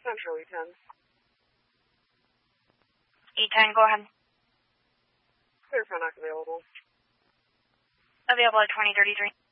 Central E10. E10, go ahead. Clear front available. Available at 2033.